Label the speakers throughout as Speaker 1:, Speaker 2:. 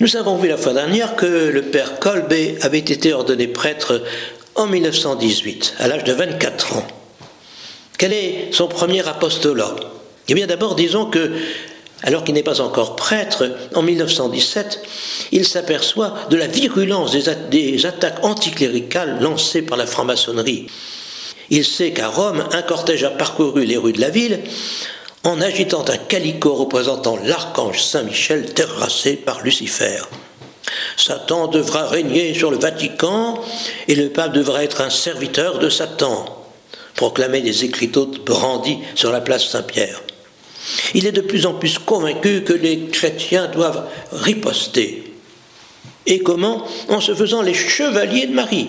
Speaker 1: Nous avons vu la fois dernière que le père Kolbe avait été ordonné prêtre en 1918, à l'âge de 24 ans. Quel est son premier apostolat? Eh bien d'abord disons que, alors qu'il n'est pas encore prêtre, en 1917, il s'aperçoit de la virulence des attaques anticléricales lancées par la franc-maçonnerie. Il sait qu'à Rome, un cortège a parcouru les rues de la ville en agitant un calicot représentant l'archange Saint-Michel terrassé par Lucifer. Satan devra régner sur le Vatican et le pape devra être un serviteur de Satan, proclamaient des écriteaux brandis sur la place Saint-Pierre. Il est de plus en plus convaincu que les chrétiens doivent riposter. Et comment? En se faisant les chevaliers de Marie.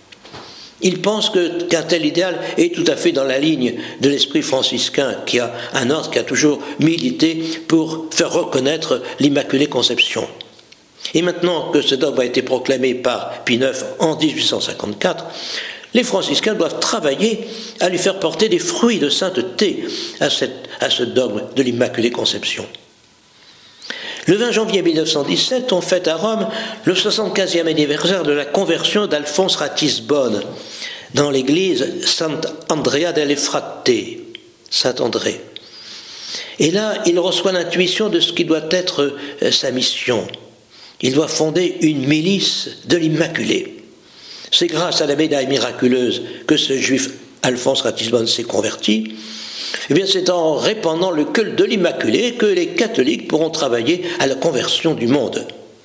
Speaker 1: Il pense qu'un tel idéal est tout à fait dans la ligne de l'esprit franciscain, qui a un ordre qui a toujours milité pour faire reconnaître l'Immaculée Conception. Et maintenant que ce dogme a été proclamé par Pie IX en 1854, les franciscains doivent travailler à lui faire porter des fruits de sainteté à ce dogme de l'Immaculée Conception. Le 20 janvier 1917, on fête à Rome le 75e anniversaire de la conversion d'Alphonse Ratisbonne dans l'église Sant'Andrea delle Frate, Saint-André. Et là, il reçoit l'intuition de ce qui doit être sa mission. Il doit fonder une milice de l'Immaculée. C'est grâce à la médaille miraculeuse que ce juif Alphonse Ratisbonne s'est converti. Eh bien, c'est en répandant le culte de l'Immaculée que les catholiques pourront travailler à la conversion du monde.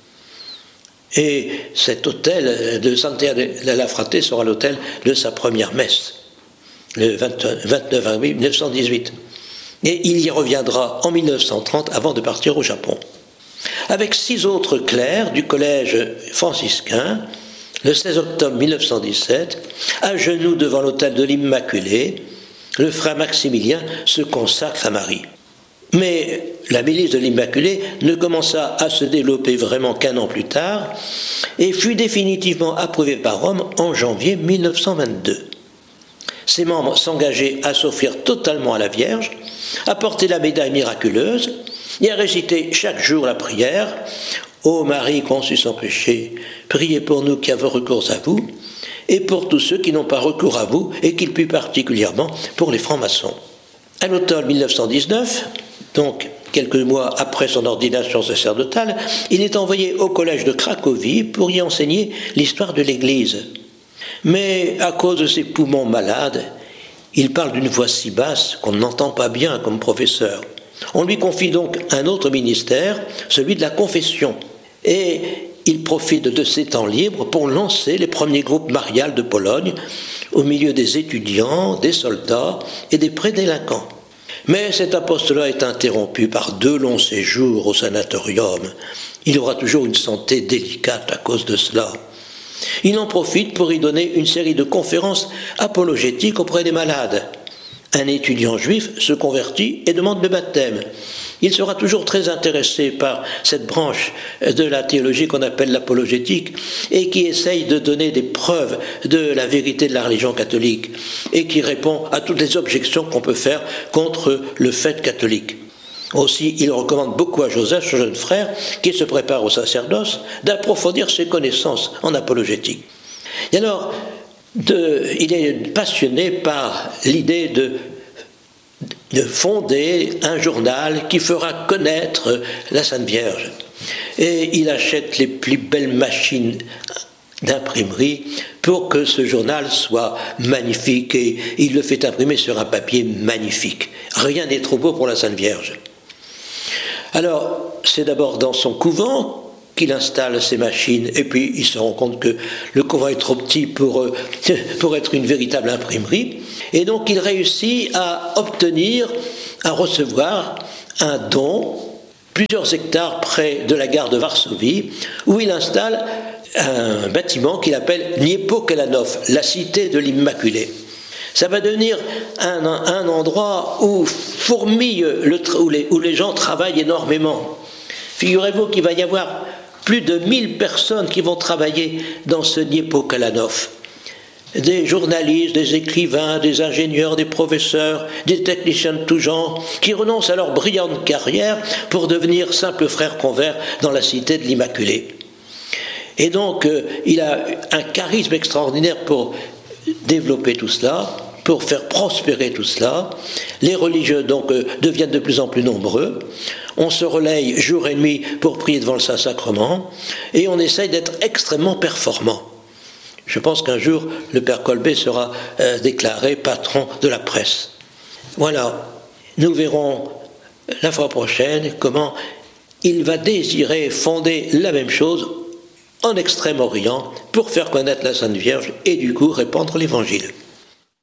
Speaker 1: Et cet autel de Sant'Andrea della Frate sera l'autel de sa première messe, le 29 avril 1918. Et il y reviendra en 1930 avant de partir au Japon. Avec 6 autres clercs du collège franciscain, le 16 octobre 1917, à genoux devant l'autel de l'Immaculée, le frère Maximilien se consacre à Marie. Mais la milice de l'Immaculée ne commença à se développer vraiment qu'un an plus tard et fut définitivement approuvée par Rome en janvier 1922. Ses membres s'engageaient à s'offrir totalement à la Vierge, à porter la médaille miraculeuse et à réciter chaque jour la prière « Ô Marie conçue sans péché, priez pour nous qui avons recours à vous » et pour tous ceux qui n'ont pas recours à vous, et qu'il plus particulièrement pour les francs-maçons. À l'automne 1919, donc quelques mois après son ordination sacerdotale, il est envoyé au collège de Cracovie pour y enseigner l'histoire de l'Église. Mais à cause de ses poumons malades, il parle d'une voix si basse qu'on n'entend pas bien comme professeur. On lui confie donc un autre ministère, celui de la confession, et il profite de ces temps libres pour lancer les premiers groupes mariales de Pologne au milieu des étudiants, des soldats et des prédélinquants. Mais cet apostolat est interrompu par 2 longs séjours au sanatorium. Il aura toujours une santé délicate à cause de cela. Il en profite pour y donner une série de conférences apologétiques auprès des malades. Un étudiant juif se convertit et demande le baptême. Il sera toujours très intéressé par cette branche de la théologie qu'on appelle l'apologétique et qui essaye de donner des preuves de la vérité de la religion catholique et qui répond à toutes les objections qu'on peut faire contre le fait catholique. Aussi, il recommande beaucoup à Joseph, son jeune frère, qui se prépare au sacerdoce, d'approfondir ses connaissances en apologétique. Et alors, il est passionné par l'idée de fonder un journal qui fera connaître la Sainte Vierge. Et il achète les plus belles machines d'imprimerie pour que ce journal soit magnifique et il le fait imprimer sur un papier magnifique. Rien n'est trop beau pour la Sainte Vierge. Alors, c'est d'abord dans son couvent qu'il installe ces machines et puis il se rend compte que le couvent est trop petit pour être une véritable imprimerie et donc il réussit à recevoir un don, plusieurs hectares près de la gare de Varsovie, où il installe un bâtiment qu'il appelle Niepokalanów, la cité de l'Immaculée. Ça va devenir un endroit où fourmille, où les gens travaillent énormément. Figurez-vous qu'il va y avoir plus de 1000 personnes qui vont travailler dans ce Niepokalanów. des journalistes, des écrivains, des ingénieurs, des professeurs, des techniciens de tout genre, qui renoncent à leur brillante carrière pour devenir simples frères convers dans la cité de l'Immaculée. Et donc, il a un charisme extraordinaire pour développer tout cela, pour faire prospérer tout cela. Les religieux donc deviennent de plus en plus nombreux. On se relaye jour et nuit pour prier devant le Saint-Sacrement et on essaye d'être extrêmement performant. Je pense qu'un jour, le père Colbé sera déclaré patron de la presse. Voilà, nous verrons la fois prochaine comment il va désirer fonder la même chose en Extrême-Orient pour faire connaître la Sainte Vierge et du coup répandre l'Évangile.